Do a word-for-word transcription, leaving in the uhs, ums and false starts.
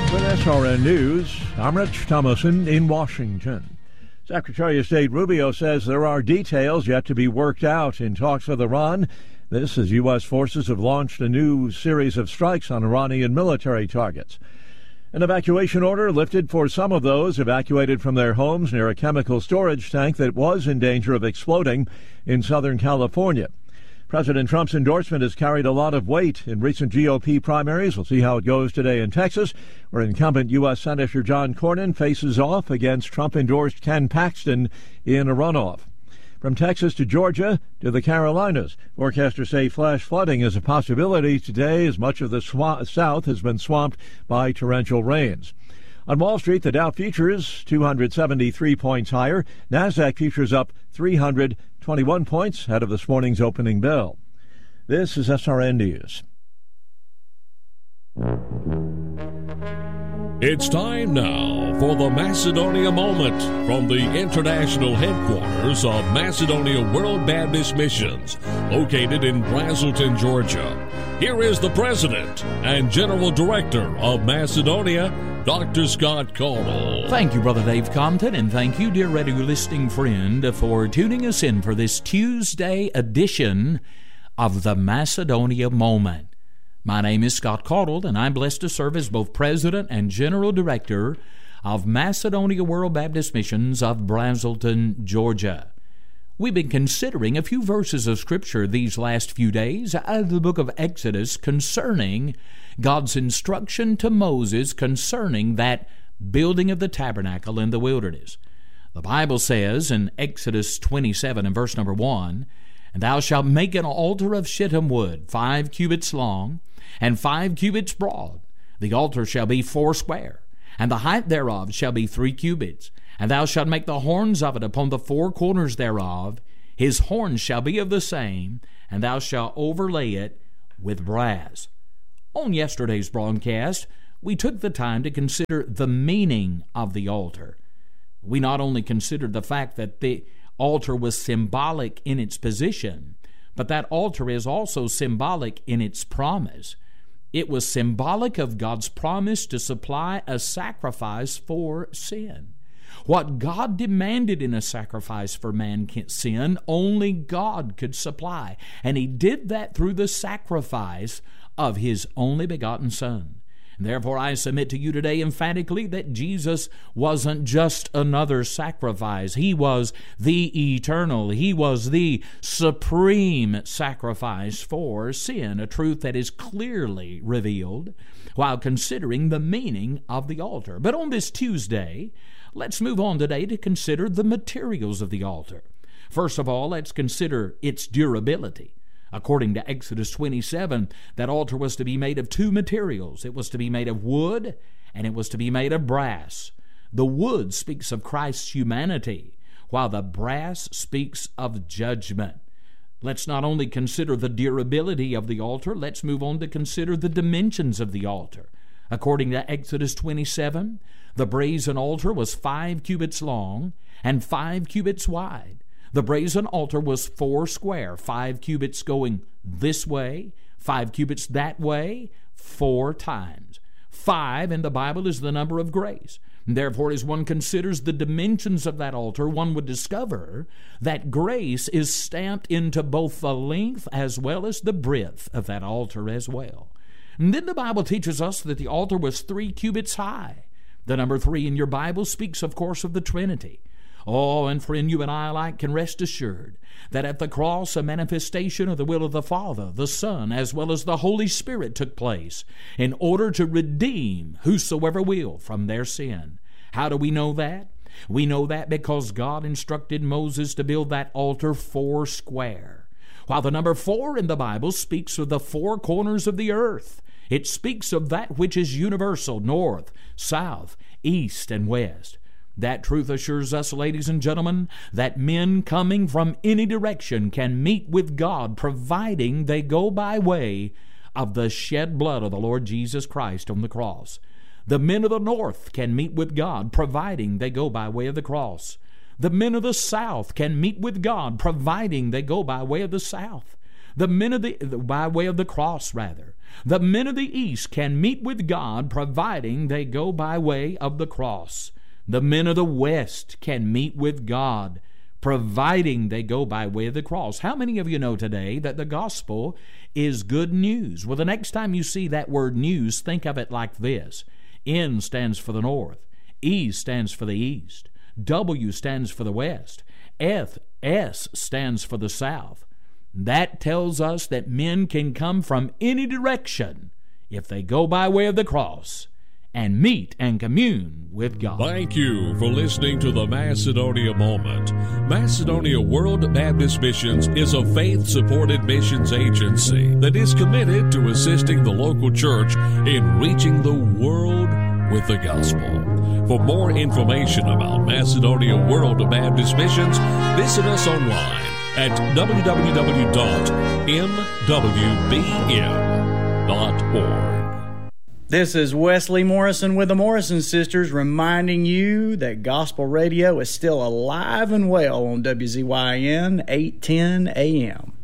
With S R N News, I'm Rich Thomason in Washington. Secretary of State Rubio says there are details yet to be worked out in talks with Iran. This as U S forces have launched a new series of strikes on Iranian military targets. An evacuation order lifted for some of those evacuated from their homes near a chemical storage tank that was in danger of exploding in Southern California. President Trump's endorsement has carried a lot of weight in recent G O P primaries. We'll see how it goes today in Texas, where incumbent U S Senator John Cornyn faces off against Trump-endorsed Ken Paxton in a runoff. From Texas to Georgia to the Carolinas, forecasters say flash flooding is a possibility today as much of the sw- south has been swamped by torrential rains. On Wall Street, the Dow futures two hundred seventy-three points higher. NASDAQ futures up three hundred twenty-one points ahead of this morning's opening bell. This is S R N News. It's time now for the Macedonia Moment from the international headquarters of Macedonia World Baptist Missions, located in Braselton, Georgia. Here is the President and General Director of Macedonia, Doctor Scott Caudle. Thank you, Brother Dave Compton, and thank you, dear radio listening friend, for tuning us in for this Tuesday edition of the Macedonia Moment. My name is Scott Caudle, and I'm blessed to serve as both President and General Director of Macedonia World Baptist Missions of Braselton, Georgia. We've been considering a few verses of Scripture these last few days out of the book of Exodus concerning God's instruction to Moses concerning that building of the tabernacle in the wilderness. The Bible says in Exodus twenty-seven and verse number one, "And thou shalt make an altar of shittim wood, five cubits long, and five cubits broad. The altar shall be foursquare, and the height thereof shall be three cubits. And thou shalt make the horns of it upon the four corners thereof. His horns shall be of the same, and thou shalt overlay it with brass." On yesterday's broadcast, we took the time to consider the meaning of the altar. We not only considered the fact that the altar was symbolic in its position, but that altar is also symbolic in its promise. It was symbolic of God's promise to supply a sacrifice for sin. What God demanded in a sacrifice for man's sin, only God could supply. And He did that through the sacrifice of His only begotten Son. And therefore I submit to you today emphatically that Jesus wasn't just another sacrifice. He was the eternal. He was the supreme sacrifice for sin, a truth that is clearly revealed while considering the meaning of the altar. But on this Tuesday, let's move on today to consider the materials of the altar. First of all, let's consider its durability. According to Exodus twenty-seven, that altar was to be made of two materials. It was to be made of wood, and it was to be made of brass. The wood speaks of Christ's humanity, while the brass speaks of judgment. Let's not only consider the durability of the altar, let's move on to consider the dimensions of the altar. According to Exodus twenty-seven, the brazen altar was five cubits long and five cubits wide. The brazen altar was four square, five cubits going this way, five cubits that way, four times. Five in the Bible is the number of grace. And therefore, as one considers the dimensions of that altar, one would discover that grace is stamped into both the length as well as the breadth of that altar as well. And then the Bible teaches us that the altar was three cubits high. The number three in your Bible speaks, of course, of the Trinity. Oh, and friend, you and I alike can rest assured that at the cross a manifestation of the will of the Father, the Son, as well as the Holy Spirit took place in order to redeem whosoever will from their sin. How do we know that? We know that because God instructed Moses to build that altar four square. While the number four in the Bible speaks of the four corners of the earth, it speaks of that which is universal, north, south, east, and west. That truth assures us, ladies and gentlemen, that men coming from any direction can meet with God, providing they go by way of the shed blood of the Lord Jesus Christ on the cross. The men of the north can meet with God, providing they go by way of the cross. The men of the south can meet with God, providing they go by way of the south. The men of the, by way of the cross, rather. The men of the East can meet with God providing they go by way of the cross. The men of the West can meet with God providing they go by way of the cross. How many of you know today that the gospel is good news? Well, the next time you see that word news, think of it like this. N stands for the north. E stands for the east. W stands for the west. F, S stands for the south. That tells us that men can come from any direction if they go by way of the cross and meet and commune with God. Thank you for listening to the Macedonia Moment. Macedonia World Baptist Missions is a faith-supported missions agency that is committed to assisting the local church in reaching the world with the gospel. For more information about Macedonia World Baptist Missions, visit us online at w w w dot m w b m dot org. This is Wesley Morrison with the Morrison Sisters reminding you that gospel radio is still alive and well on W Z Y N eight ten A M.